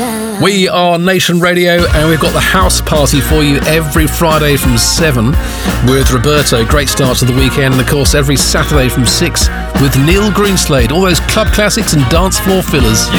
We are Nation Radio, and we've got the house party for you every Friday from 7 with Roberto. Great start to the weekend. And, of course, every Saturday from 6 with Neil Greenslade. All those club classics and dance floor fillers.